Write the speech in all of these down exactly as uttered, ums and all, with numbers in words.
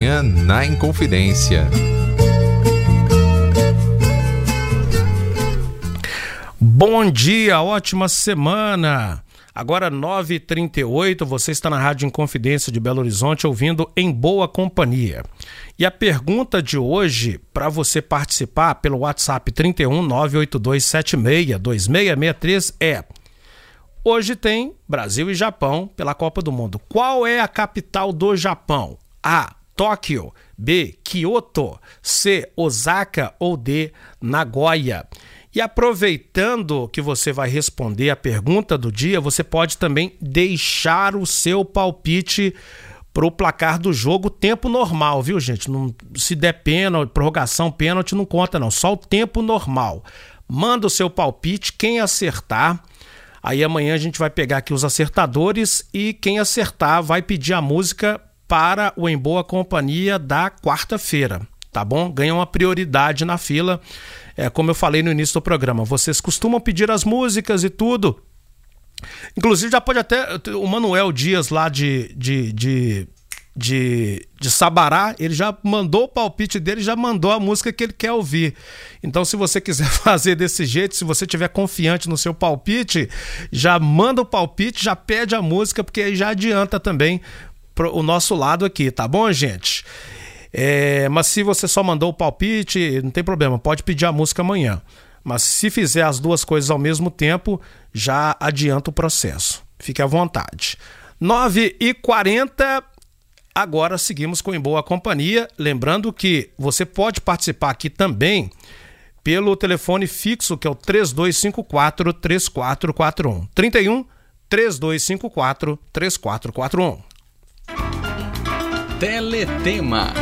manhã na Inconfidência. Bom dia, ótima semana. Agora nove e trinta e oito, você está na Rádio Inconfidência de Belo Horizonte ouvindo Em Boa Companhia. E a pergunta de hoje, para você participar pelo WhatsApp trinta e um, nove oito dois sete seis, dois seis seis três é: hoje tem Brasil e Japão pela Copa do Mundo. Qual é a capital do Japão? A. Tóquio. B. Kyoto. C. Osaka. Ou D. Nagoya. E aproveitando que você vai responder a pergunta do dia, você pode também deixar o seu palpite para o placar do jogo, tempo normal, viu, gente? Não, se der pênalti, prorrogação, pênalti, não conta não, só o tempo normal. Manda o seu palpite, quem acertar, aí amanhã a gente vai pegar aqui os acertadores e quem acertar vai pedir a música para o Em Boa Companhia da quarta-feira, tá bom? Ganha uma prioridade na fila. É, como eu falei no início do programa, vocês costumam pedir as músicas e tudo. Inclusive já pode até... O Manuel Dias lá de, de, de, de, de Sabará, ele já mandou o palpite dele, já mandou a música que ele quer ouvir. Então se você quiser fazer desse jeito, se você estiver confiante no seu palpite, já manda o palpite, já pede a música, porque aí já adianta também pro, o nosso lado aqui, tá bom, gente? É, mas se você só mandou o palpite, não tem problema, pode pedir a música amanhã. Mas se fizer as duas coisas ao mesmo tempo, já adianta o processo. Fique à vontade. nove e quarenta, agora seguimos com Em Boa Companhia. Lembrando que você pode participar aqui também pelo telefone fixo, que é o três dois cinco quatro, três quatro quatro um. trinta e um, três dois cinco quatro, três quatro quatro um. Teletema.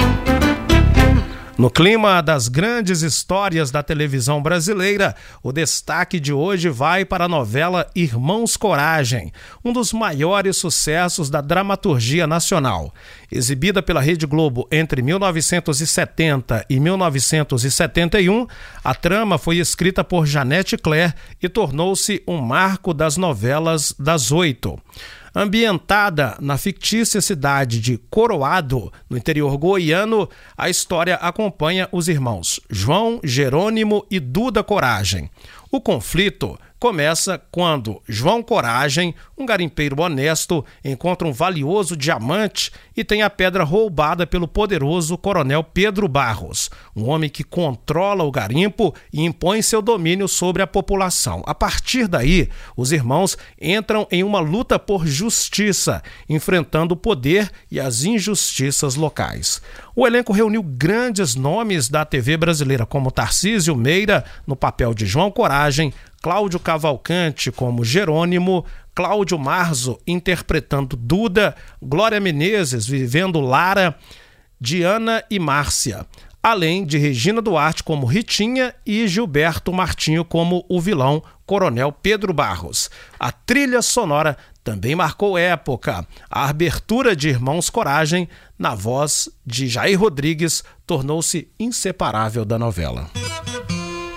No clima das grandes histórias da televisão brasileira, o destaque de hoje vai para a novela Irmãos Coragem, um dos maiores sucessos da dramaturgia nacional. Exibida pela Rede Globo entre mil novecentos e setenta e mil novecentos e setenta e um, a trama foi escrita por Janete Claire e tornou-se um marco das novelas das oito. Ambientada na fictícia cidade de Coroado, no interior goiano, a história acompanha os irmãos João, Jerônimo e Duda Coragem. O conflito começa quando João Coragem, um garimpeiro honesto, encontra um valioso diamante e tem a pedra roubada pelo poderoso coronel Pedro Barros, um homem que controla o garimpo e impõe seu domínio sobre a população. A partir daí, os irmãos entram em uma luta por justiça, enfrentando o poder e as injustiças locais. O elenco reuniu grandes nomes da T V brasileira, como Tarcísio Meira, no papel de João Coragem, Cláudio Cavalcante como Jerônimo, Cláudio Marzo interpretando Duda, Glória Menezes vivendo Lara, Diana e Márcia, além de Regina Duarte como Ritinha e Gilberto Martinho como o vilão Coronel Pedro Barros. A trilha sonora também marcou época. A abertura de Irmãos Coragem, na voz de Jair Rodrigues, tornou-se inseparável da novela.